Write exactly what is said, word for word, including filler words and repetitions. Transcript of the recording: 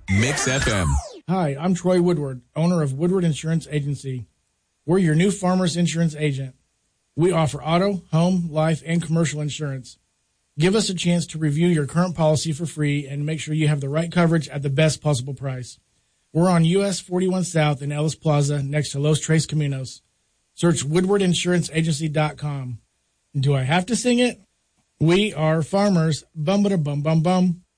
Mix F M. Hi, I'm Troy Woodward, owner of Woodward Insurance Agency. We're your new Farmers Insurance agent. We offer auto, home, life, and commercial insurance. Give us a chance to review your current policy for free and make sure you have the right coverage at the best possible price. We're on U S forty-one South in Ellis Plaza next to Los Tres Caminos. Search woodward insurance agency dot com. Do I have to sing it? We are farmers. Bum ba da bum bum bum.